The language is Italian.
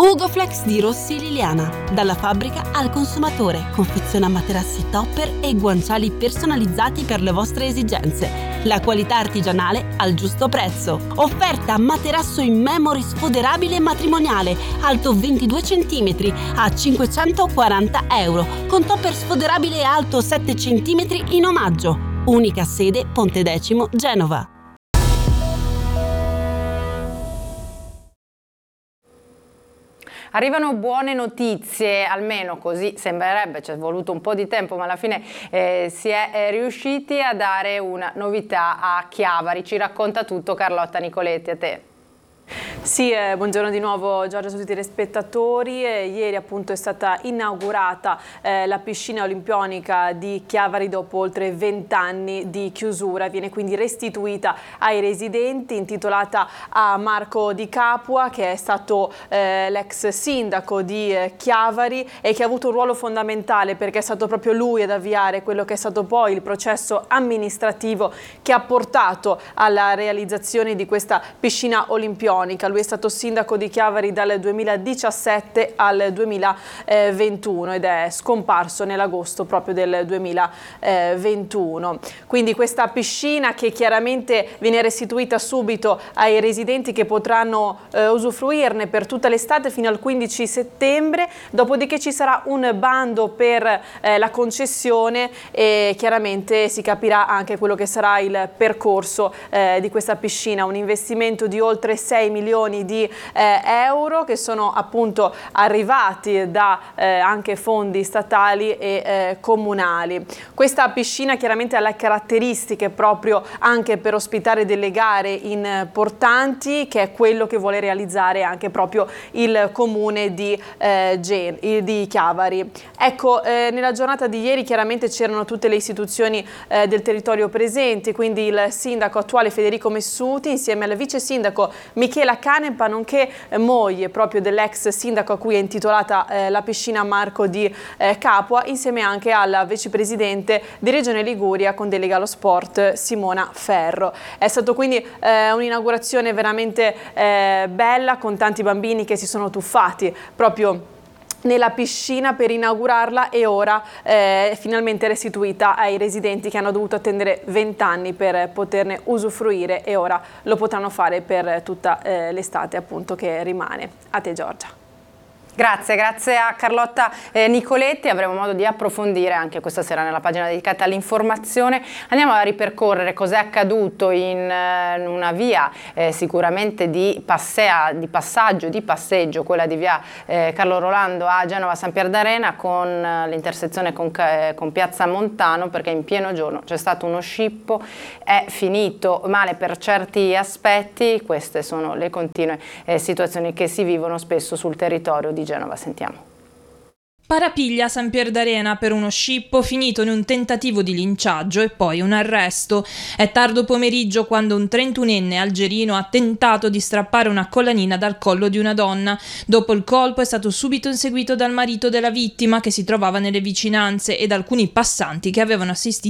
Ugoflex di Rossi Liliana. Dalla fabbrica al consumatore. Confeziona materassi topper e guanciali personalizzati per le vostre esigenze. La qualità artigianale al giusto prezzo. Offerta materasso in memory sfoderabile matrimoniale, alto 22 cm a €540, con topper sfoderabile alto 7 cm in omaggio. Unica sede Pontedecimo, Genova. Arrivano buone notizie, almeno così sembrerebbe, ci è voluto un po' di tempo, ma alla fine si è riusciti a dare una novità a Chiavari. Ci racconta tutto Carlotta Nicoletti, a te. Sì, buongiorno di nuovo Giorgia a tutti i telespettatori. Ieri appunto è stata inaugurata la piscina olimpionica di Chiavari dopo oltre 20 anni di chiusura. Viene quindi restituita ai residenti, intitolata a Marco Di Capua, che è stato l'ex sindaco di Chiavari e che ha avuto un ruolo fondamentale, perché è stato proprio lui ad avviare quello che è stato poi il processo amministrativo che ha portato alla realizzazione di questa piscina olimpionica. Lui è stato sindaco di Chiavari dal 2017 al 2021 ed è scomparso nell'agosto proprio del 2021. Quindi questa piscina, che chiaramente viene restituita subito ai residenti, che potranno usufruirne per tutta l'estate fino al 15 settembre, dopodiché ci sarà un bando per la concessione e chiaramente si capirà anche quello che sarà il percorso di questa piscina, un investimento di oltre 6 milioni di euro che sono appunto arrivati da anche fondi statali e comunali. Questa piscina chiaramente ha le caratteristiche proprio anche per ospitare delle gare importanti, che è quello che vuole realizzare anche proprio il comune di Chiavari. Ecco, nella giornata di ieri chiaramente c'erano tutte le istituzioni del territorio presenti, quindi il sindaco attuale Federico Messuti insieme al vice sindaco Michela Canepa, nonché moglie proprio dell'ex sindaco a cui è intitolata la piscina Marco Di Capua, insieme anche alla vicepresidente di Regione Liguria con delega allo sport Simona Ferro. È stato quindi un'inaugurazione veramente bella, con tanti bambini che si sono tuffati proprio nella piscina per inaugurarla, e ora è finalmente restituita ai residenti che hanno dovuto attendere 20 anni per poterne usufruire, e ora lo potranno fare per tutta l'estate appunto che rimane. A te Giorgia. Grazie a Carlotta Nicoletti. Avremo modo di approfondire anche questa sera nella pagina dedicata all'informazione. Andiamo a ripercorrere cos'è accaduto in una via sicuramente di passeggio, quella di via Carlo Rolando a Genova San Pier d'Arena, con l'intersezione con Piazza Montano, perché in pieno giorno c'è stato uno scippo, è finito male per certi aspetti. Queste sono le continue situazioni che si vivono spesso sul territorio di Genova. Sentiamo. Parapiglia a San Pier d'Arena per uno scippo finito in un tentativo di linciaggio e poi un arresto. È tardo pomeriggio quando un 31enne algerino ha tentato di strappare una collanina dal collo di una donna. Dopo il colpo è stato subito inseguito dal marito della vittima, che si trovava nelle vicinanze, e da alcuni passanti che avevano assistito